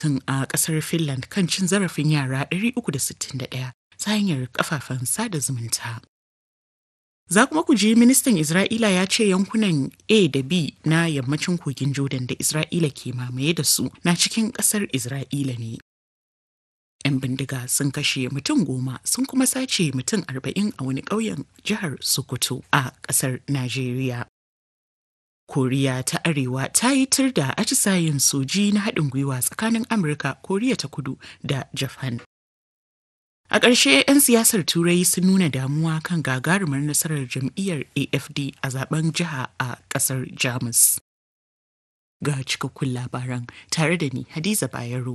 tun a ƙasar Finland kan cin zarafin yara 361 ta hanyar kafafen sada zumunta. Za kuma ku ji ministan Isra'ila ya ce yankunan A da B na yammacin kogin Jordan da Isra'ila ke mamaye da su na cikin ƙasar Isra'ila ne. 'Yan bindiga sun kashe mutum 10 sun kuma sace mutum 40 a wani ƙauyen jihar Sokoto a ƙasar Najeriya. Koriya ta Arewa ta yi tir da atisayen soji na haɗin gwiwa tsakanin Amurka, Koriya ta Kudu da Japan. A ƙarshe 'yan siyasar Turai sun nuna damuwa kan gagarumar nasarar jam'iyyar AfD a zaben jiha a ƙasar Jamus. Ga cikakkun labaran tare da ni Hadiza Bayero.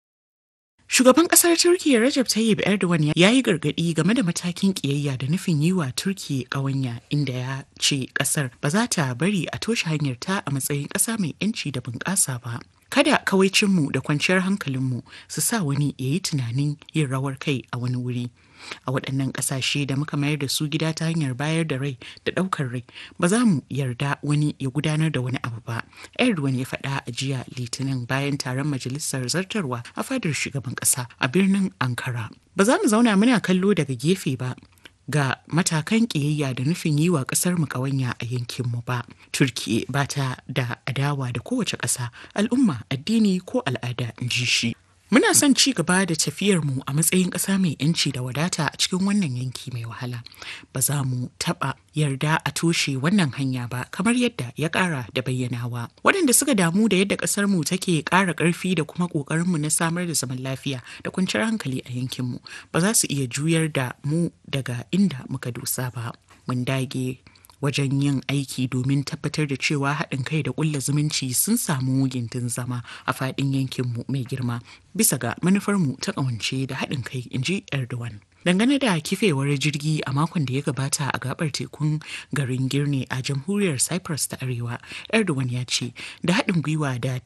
Shugaban ƙasar Turkiyya Recep Tayyip Erdogan ya yi gargaɗi game da matakin ƙiyayya da nufin yi wa Turkiyya ƙawanya, inda ya ce ƙasar ba za ta bari a toshe hanyarta a matsayin ƙasa mai 'yanci da bunƙasa ba. Kada kawaicinmu da kwanciyar hankalinmu su sa wani ya yi tunanin yin rawar kai a wani wuri. A waɗannan ƙasashe da muka mayar da su gida ta hanyar bayar da rai da ɗaukar rai, ba za mu yarda wani ya gudanar da wani abu ba. Erdogan ya faɗa a jiya Litinin bayan taron majalisar zartarwa a fadar shugaban ƙasa a birnin Ankara. Ba za mu zauna muna kallo daga gefe ba ga matakan ƙiyayya da nufin yi wa ƙasar mu ƙawanya a yankinmu ba. Turkiyya ba ta da adawa da kowace ƙasa, al'umma, addini ko al'ada, in ji shi. Muna son ci gaba da tafiyarmu a matsayin ƙasa mai 'yanci da wadata a cikin wannan yanki mai wahala. Ba za mu taɓa yarda a toshe wannan hanya ba, kamar yadda ya ƙara da bayyanawa. Waɗanda suka damu da yadda ƙasarmu take ƙara ƙarfi da kuma ƙoƙarinmu na samar da zaman lafiya da kwanciyar hankali a yankinmu ba za su iya juyar da mu daga inda muka dosa ba. Mun dage wajen yin aiki domin tabbatar da cewa haɗin kai da ƙulla zumunci sun samu gindin zama a faɗin yankinmu mai girma bisa ga manufarmu ta ƙawance da haɗin kai, in ji Erdogan. Dangane da kifewar jirgi a makon da ya gabata a gabar tekun garin Girne a jamhuriyar Cyprus ta Arewa, Erdogan ya ce da haɗin gwiwa da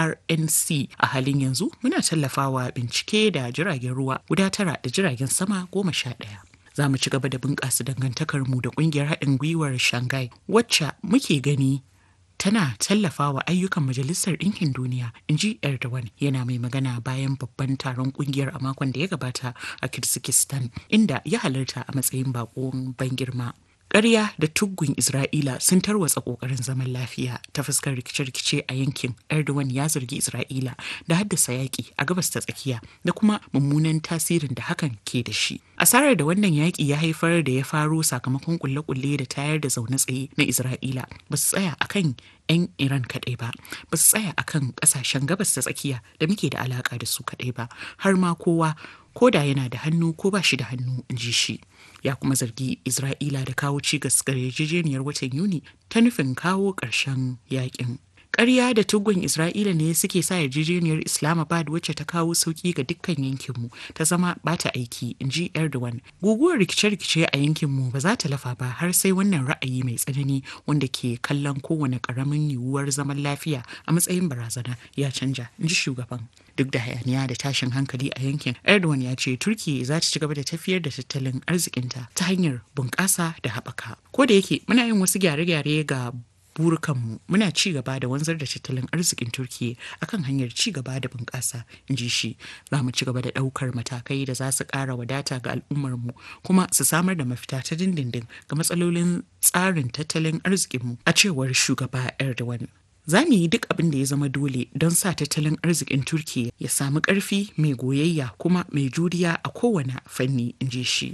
TRNC a halin yanzu muna tallafawa bincike da jiragen ruwa guda 9 da jiragen sama 11. Za mu ci gaba da bunƙasa dangantakarmu da ƙungiyar haɗin gwiwar Shanghai, wacce muke gani tana tallafawa ayyukan Majalisar Ɗinkin Duniya, in ji Erdogan yana mai magana bayan babban taron ƙungiyar a makon da ya gabata a Kyrgyzstan, inda ya halarta a matsayin baƙon ban girma. Ƙarya da tuggun Isra'ila sun tarwatsa ƙoƙarin zaman lafiya ta fuskar rikice-rikice a yankin. Erdogan ya zargi Isra'ila da haddasa yaƙi a gabas ta tsakiya da kuma mummunan tasirin da hakan ke da shi. Asarar da wannan yaƙi ya haifar da ya faro sakamakon ƙulle-ƙulle da tayar da zaune tsaye na Isra'ila ba su tsaya akan 'yan Iran kaɗai ba, ba su tsaya akan ƙasashen gabas ta tsakiya da muke da alaƙa da su kaɗai ba, har ma kowa ko da yana da hannu ko ba shi da hannu, in ji shi. Ya kuma zargi Isra'ila da kawo cigas ga yarjejeniyar watan Yuni ta nufin kawo ƙarshen yaƙin. Ƙarya da tuggun Isra'ila ne suke sa yarjejeniyar Islamabad wacce ta kawo sauƙi ga dukkan yankinmu ta zama bata aiki, in ji Erdogan. Guguwar rikice-rikice a yankinmu ba za ta lafa ba har sai wannan ra'ayi mai tsanani wanda ke kallon kowane ƙaramin yiwuwar zaman lafiya a matsayin barazana ya canja, in ji shugaban. Duk da hayaniya da tashin hankali a yankin, Erdogan ya ce Turkiyya za ta ci gaba da tafiyar da tattalin arzikinta ta hanyar bunƙasa da haɓaka. Ko da yake muna yin wasu gyare-gyare ga burukanmu, muna ci gaba da wanzar da tattalin arzikin Turkiyya akan hanyar ci gaba da bunƙasa, in ji shi. Za mu ci gaba da ɗaukar matakai da za su ƙara wadata ga al'ummarmu kuma su samar da mafita ta dindindin ga matsalolin tsarin tattalin arzikinmu, a cewar shugaba Erdogan. Za mu yi duk abin da ya zama dole don sa tattalin arzikin Turkiyya ya samu ƙarfi, mai goyayya kuma mai juriya a kowane fanni, in ji shi.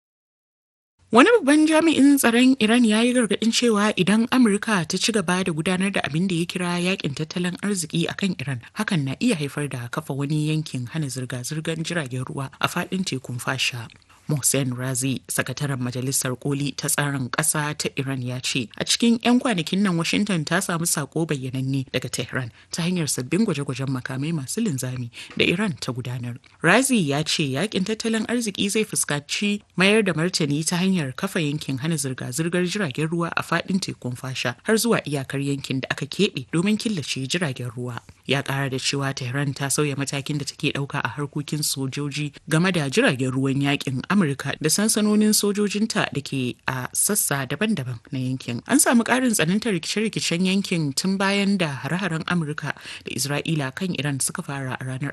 Wani babban jami'in tsaron Iran ya yi gargaɗin cewa idan Amurka ta ci gaba da gudanar da abin da ya kira yakin tattalin arziki a kan Iran, hakan na iya haifar da kafa wani yankin hana zirga-zirgar jiragen ruwa a faɗin tekun Fasha. Mohsen Razi, sakataren Majalisar Koli ta tsarin ƙasa ta Iran, ya ce a cikin 'yan kwanakin nan Washington ta samu sako bayyananne daga Tehran ta hanyar sabbin gwaje-gwajen makamai masu linzami da Iran ta gudanar. Razi ya ce yakin tattalin arziki zai fuskanci mayar da martani ta hanyar kafa yankin hana zirga-zirgar jiragen ruwa a faɗin tekun Fasha har zuwa iyakar yankin da aka keɓe domin killace jiragen ruwa. Ya ƙara da cewa Tehran ta sauya matakin da take ɗauka a harkokin sojoji game da jiragen ruwan yakin Amurka da sansanonin sojojinta da ke a sassa daban-daban na yankin. An samu ƙarin tsanantar rikice-rikicen yankin tun bayan da hare-haren Amurka da Isra'ila kan Iran suka fara a ranar